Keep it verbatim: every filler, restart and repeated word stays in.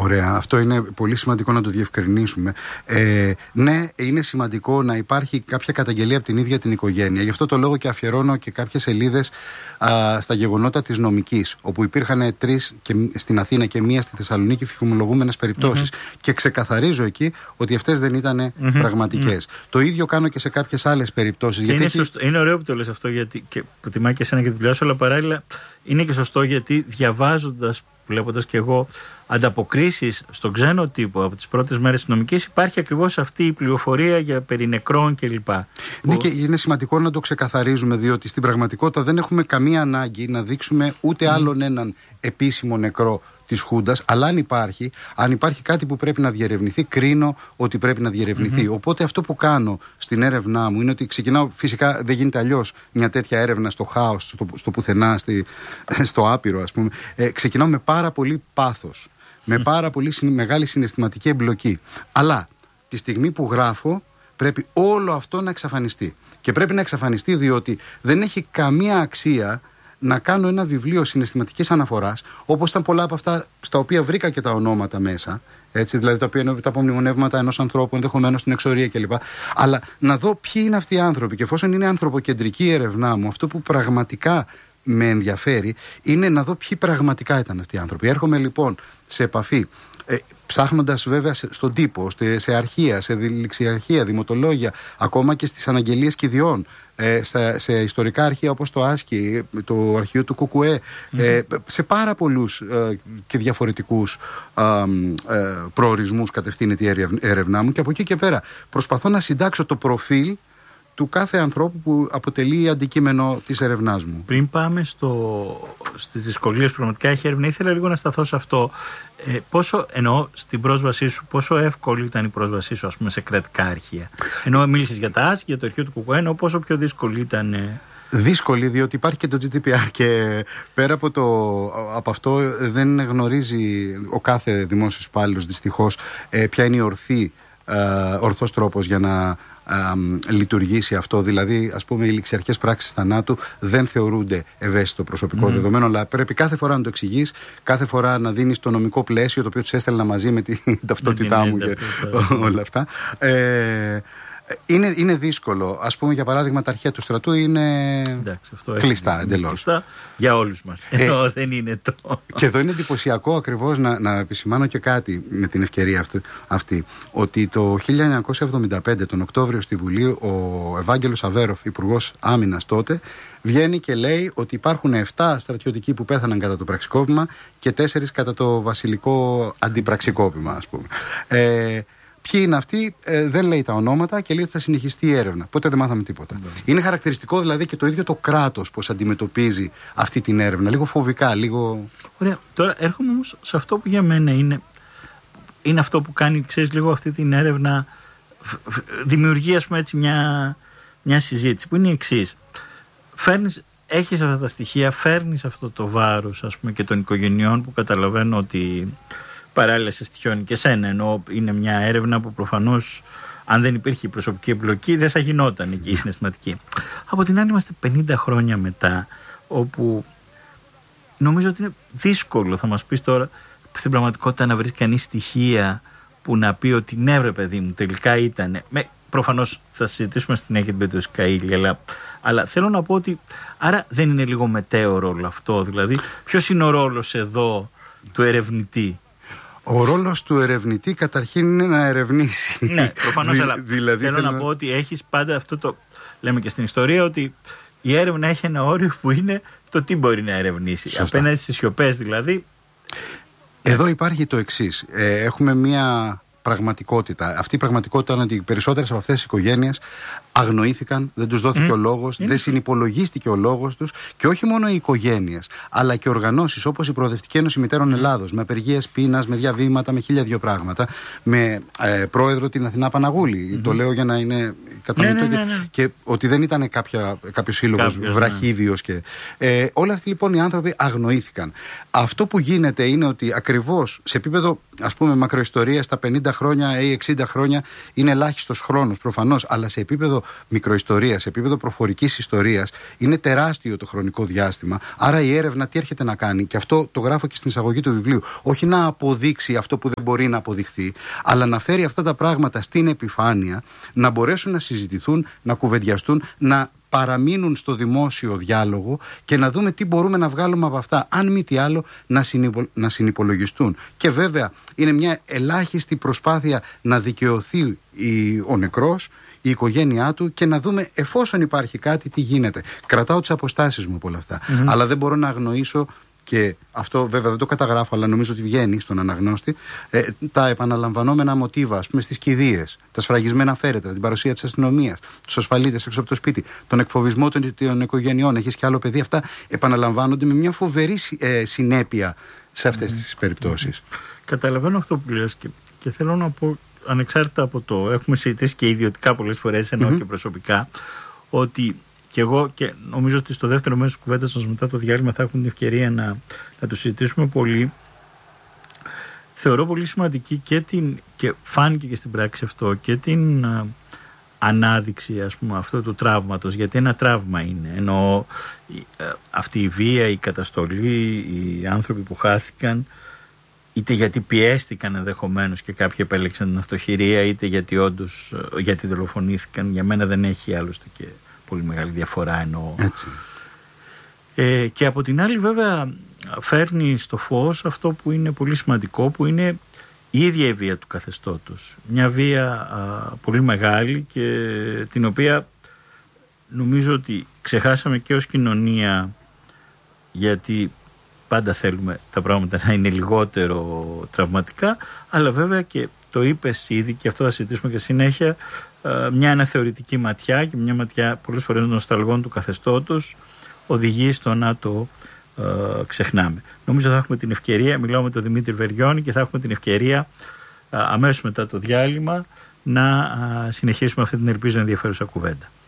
Ωραία, αυτό είναι πολύ σημαντικό να το διευκρινίσουμε. Ε, ναι, είναι σημαντικό να υπάρχει κάποια καταγγελία από την ίδια την οικογένεια. Γι' αυτό το λόγο και αφιερώνω και κάποιες σελίδες α, στα γεγονότα της νομικής, όπου υπήρχαν τρεις και, στην Αθήνα και μία στη Θεσσαλονίκη φημολογούμενες περιπτώσεις. Mm-hmm. Και ξεκαθαρίζω εκεί ότι αυτές δεν ήταν mm-hmm. πραγματικές. Mm-hmm. Το ίδιο κάνω και σε κάποιες άλλες περιπτώσεις. Γιατί είναι, έχει... σωστό, είναι ωραίο που το λες αυτό, γιατί, και που τιμάει και εσένα και τη δουλειά σου, αλλά παράλληλα είναι και σωστό, γιατί διαβάζοντας, βλέποντας και εγώ ανταποκρίσεις στον ξένο τύπο από τις πρώτες μέρες της νομικής, υπάρχει ακριβώς αυτή η πληροφορία για περί νεκρών κλπ. Ναι, και είναι σημαντικό να το ξεκαθαρίζουμε, διότι στην πραγματικότητα δεν έχουμε καμία ανάγκη να δείξουμε ούτε άλλον έναν επίσημο νεκρό της Χούντας, αλλά αν υπάρχει, αν υπάρχει κάτι που πρέπει να διερευνηθεί, κρίνω ότι πρέπει να διερευνηθεί. Mm-hmm. Οπότε αυτό που κάνω στην έρευνά μου είναι ότι ξεκινάω, φυσικά δεν γίνεται αλλιώς μια τέτοια έρευνα στο χάος, στο, στο πουθενά, στη, στο άπειρο ας πούμε. Ε, ξεκινάω με πάρα πολύ πάθος, με πάρα πολύ μεγάλη συναισθηματική εμπλοκή. Αλλά τη στιγμή που γράφω πρέπει όλο αυτό να εξαφανιστεί. Και πρέπει να εξαφανιστεί διότι δεν έχει καμία αξία να κάνω ένα βιβλίο συναισθηματικής αναφοράς, όπως ήταν πολλά από αυτά στα οποία βρήκα και τα ονόματα μέσα, έτσι, δηλαδή τα οποία είναι τα απομνημονεύματα ενός ανθρώπου, ενδεχομένως στην εξορία κλπ. Αλλά να δω ποιοι είναι αυτοί οι άνθρωποι, και εφόσον είναι ανθρωποκεντρική η έρευνά μου, αυτό που πραγματικά με ενδιαφέρει είναι να δω ποιοι πραγματικά ήταν αυτοί οι άνθρωποι. Έρχομαι λοιπόν σε επαφή, ε, ψάχνοντας βέβαια στον τύπο, σε αρχεία, σε ληξιαρχεία, δημοτολόγια, ακόμα και στις αναγγελίες κηδιών, ε, στα, σε ιστορικά αρχεία όπως το Άσκι, το αρχείο του Κουκουέ, mm-hmm. ε, σε πάρα πολλούς ε, και διαφορετικούς ε, ε, προορισμούς κατευθύνεται η έρευνά μου, και από εκεί και πέρα προσπαθώ να συντάξω το προφίλ του κάθε ανθρώπου που αποτελεί αντικείμενο της ερευνάς μου. Πριν πάμε στο, στις δυσκολίες που πραγματικά έχει έρευνα, ήθελα λίγο να σταθώ σε αυτό. Ε, πόσο, εννοώ στην πρόσβασή σου, πόσο εύκολη ήταν η πρόσβασή σου, ας πούμε, σε κρατικά αρχεία? Ενώ μίλησες για τα ΆΣ, για το αρχείο του Κουκουέ, ενώ πόσο πιο δύσκολη ήταν? Ε... Δύσκολη, διότι υπάρχει και το τζι ντι πι αρ και πέρα από, το, από αυτό δεν γνωρίζει ο κάθε δημόσιος υπάλληλος δυστυχώς ε, ποια είναι η ορθή, ε, ορθός τρόπος για να Α, λειτουργήσει αυτό. Δηλαδή, ας πούμε, οι ληξιαρχές πράξεις θανάτου δεν θεωρούνται ευαίσθητο προσωπικό mm. δεδομένο, αλλά πρέπει κάθε φορά να το εξηγείς, κάθε φορά να δίνεις το νομικό πλαίσιο το οποίο τους έστελνα μαζί με την ταυτότητά μου και όλα αυτά. Ε, είναι, είναι δύσκολο. Ας πούμε, για παράδειγμα, τα αρχεία του στρατού είναι εντάξει, αυτό κλειστά εντελώς. Για όλους μας. Ενώ ε, δεν είναι το. Και εδώ είναι εντυπωσιακό ακριβώς να, να επισημάνω και κάτι με την ευκαιρία αυτή, αυτή. Ότι το χίλια εννιακόσια εβδομήντα πέντε, τον Οκτώβριο, στη Βουλή, ο Ευάγγελος Αβέροφ, υπουργός άμυνας τότε, βγαίνει και λέει ότι υπάρχουν επτά στρατιωτικοί που πέθαναν κατά το πραξικόπημα και τέσσερις κατά το βασιλικό αντιπραξικόπημα, ας πούμε. Ε, Ποιοι είναι αυτοί, ε, δεν λέει τα ονόματα και λέει ότι θα συνεχιστεί η έρευνα. Ποτέ δεν μάθαμε τίποτα. Mm. Είναι χαρακτηριστικό δηλαδή και το ίδιο το κράτος πώς αντιμετωπίζει αυτή την έρευνα. Λίγο φοβικά, λίγο. Ωραία. Τώρα έρχομαι όμως σε αυτό που για μένα είναι, είναι αυτό που κάνει, ξέρεις, λίγο αυτή την έρευνα. Δημιουργεί, ας πούμε, έτσι μια, μια συζήτηση που είναι η εξής. Φέρνεις, έχεις αυτά τα στοιχεία, φέρνεις αυτό το βάρος, ας πούμε, και των οικογενειών που καταλαβαίνω ότι παράλληλα σε στοιχειώνει και σένα, ενώ είναι μια έρευνα που προφανώς αν δεν υπήρχε η προσωπική εμπλοκή δεν θα γινόταν εκεί η συναισθηματική. Από την άλλη είμαστε πενήντα χρόνια μετά, όπου νομίζω ότι είναι δύσκολο, θα μας πεις τώρα, στην πραγματικότητα να βρεις κανείς στοιχεία που να πει ότι ναι βρε παιδί μου τελικά ήταν. Με, προφανώς θα συζητήσουμε στην έκτη περίπτωση Καΐλη, αλλά, αλλά θέλω να πω ότι άρα δεν είναι λίγο μετέωρο όλο αυτό? Δηλαδή ποιος είναι ο ρόλος εδώ του ερευνητή? Ο ρόλος του ερευνητή καταρχήν είναι να ερευνήσει. Ναι, προφανώς, αλλά δηλαδή, θέλω, θέλω να πω ότι έχεις πάντα αυτό το, λέμε και στην ιστορία, ότι η έρευνα έχει ένα όριο που είναι το τι μπορεί να ερευνήσει. Σωστά. Απέναντι στις σιωπές δηλαδή. Εδώ υπάρχει το εξής. Ε, έχουμε μία πραγματικότητα. Αυτή η πραγματικότητα είναι ότι οι περισσότερες από αυτές τις οικογένειες αγνοήθηκαν, δεν τους δόθηκε mm. ο λόγος, mm. δεν συνυπολογίστηκε ο λόγος τους, και όχι μόνο οι οικογένειες, αλλά και οργανώσεις όπως η Προοδευτική Ένωση Μητέρων Ελλάδος, με απεργίες πείνας, με διαβήματα, με χίλια δυο πράγματα, με ε, πρόεδρο την Αθηνά Παναγούλη. Mm-hmm. Το λέω για να είναι κατανοητό, ναι, ναι, ναι, ναι. και, και ότι δεν ήταν κάποιος σύλλογος βραχίβιος. Ναι. Και, ε, όλοι αυτοί λοιπόν οι άνθρωποι αγνοήθηκαν. Αυτό που γίνεται είναι ότι ακριβώς σε επίπεδο, ας πούμε, μακροϊστορίας, τα πενήντα χρόνια ή εξήντα χρόνια είναι ελάχιστος χρόνος προφανώς, αλλά σε επίπεδο μικροϊστορίας, σε επίπεδο προφορικής ιστορίας είναι τεράστιο το χρονικό διάστημα. Άρα η έρευνα τι έρχεται να κάνει, και αυτό το γράφω και στην εισαγωγή του βιβλίου, όχι να αποδείξει αυτό που δεν μπορεί να αποδειχθεί, αλλά να φέρει αυτά τα πράγματα στην επιφάνεια, να μπορέσουν να συζητηθούν, να κουβεντιαστούν, να παραμείνουν στο δημόσιο διάλογο και να δούμε τι μπορούμε να βγάλουμε από αυτά, αν μη τι άλλο να, συνυπο, να συνυπολογιστούν. Και βέβαια είναι μια ελάχιστη προσπάθεια να δικαιωθεί η, ο νεκρός, η οικογένειά του, και να δούμε εφόσον υπάρχει κάτι τι γίνεται. Κρατάω τις αποστάσεις μου από όλα αυτά, mm-hmm. αλλά δεν μπορώ να αγνοήσω, και αυτό βέβαια δεν το καταγράφω, αλλά νομίζω ότι βγαίνει στον αναγνώστη, ε, τα επαναλαμβανόμενα μοτίβα, ας πούμε, στις κηδείες, τα σφραγισμένα φέρετρα, την παρουσία της αστυνομίας, τους ασφαλίτες έξω από το σπίτι, τον εκφοβισμό των, των οικογενειών, έχεις και άλλο παιδί, αυτά επαναλαμβάνονται με μια φοβερή ε, συνέπεια σε αυτές mm. τις περιπτώσεις. Καταλαβαίνω αυτό που λες και, και θέλω να πω, ανεξάρτητα από το, έχουμε συζητήσει και ιδιωτικά πολλές φορές, ενώ mm-hmm. και προσωπικά, ότι και εγώ, και νομίζω ότι στο δεύτερο μέρος της κουβέντας μας μετά το διάλειμμα θα έχουμε την ευκαιρία να, να το συζητήσουμε πολύ. Θεωρώ πολύ σημαντική και, την, και φάνηκε και στην πράξη αυτό, και την α, ανάδειξη, ας πούμε, αυτού του τραύματος, γιατί ένα τραύμα είναι, ενώ α, αυτή η βία, η καταστολή, οι άνθρωποι που χάθηκαν, είτε γιατί πιέστηκαν ενδεχομένως και κάποιοι επέλεξαν την αυτοχειρία, είτε γιατί όντως γιατί δολοφονήθηκαν, για μένα δεν έχει άλλωστε και πολύ μεγάλη διαφορά, εννοώ. Ε, και από την άλλη βέβαια φέρνει στο φως αυτό που είναι πολύ σημαντικό, που είναι η ίδια η βία του καθεστώτος. Μια βία α, πολύ μεγάλη, και την οποία νομίζω ότι ξεχάσαμε και ως κοινωνία, γιατί πάντα θέλουμε τα πράγματα να είναι λιγότερο τραυματικά, αλλά βέβαια, και το είπες ήδη και αυτό θα συζητήσουμε και συνέχεια, μια αναθεωρητική ματιά και μια ματιά πολλές φορές των νοσταλγών του καθεστώτος οδηγεί στο να το ε, ξεχνάμε. Νομίζω θα έχουμε την ευκαιρία, μιλάω με τον Δημήτρη Βεριώνη, και θα έχουμε την ευκαιρία ε, αμέσως μετά το διάλειμμα να ε, συνεχίσουμε αυτή την, ελπίζω, ενδιαφέρουσα κουβέντα.